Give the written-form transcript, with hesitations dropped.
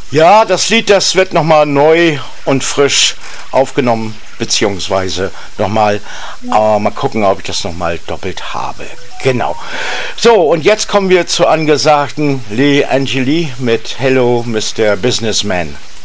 Ja, das Lied, das wird nochmal neu und frisch aufgenommen, beziehungsweise nochmal, aber mal gucken, ob ich das nochmal doppelt habe. Genau. So, und jetzt kommen wir zur angesagten Lee Angeli mit Hello, Mr. Businessman.